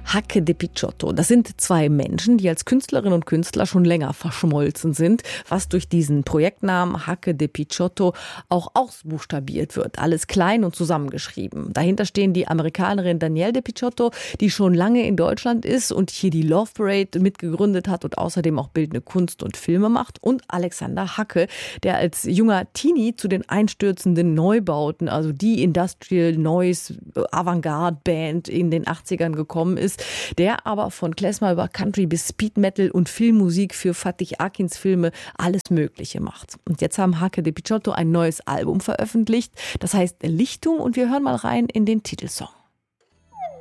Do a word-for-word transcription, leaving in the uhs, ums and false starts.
Hacke de Picciotto. Das sind zwei Menschen, die als Künstlerinnen und Künstler schon länger verschmolzen sind, was durch diesen Projektnamen Hacke de Picciotto auch ausbuchstabiert wird. Alles klein und zusammengeschrieben. Dahinter stehen die Amerikanerin Danielle de Picciotto, die schon lange in Deutschland ist und hier die Love Parade mitgegründet hat und außerdem auch bildende Kunst und Filme macht. Und Alexander Hacke, der als junger Teenie zu den einstürzenden Neubauten, also die Industrial Noise Avantgarde Band in den achtzigern gekommen ist, der aber von Klezmer über Country bis Speed Metal und Filmmusik für Fatih Akins Filme alles Mögliche macht. Und jetzt haben Hacke de Picciotto ein neues Album veröffentlicht, das heißt Lichtung, und wir hören mal rein in den Titelsong.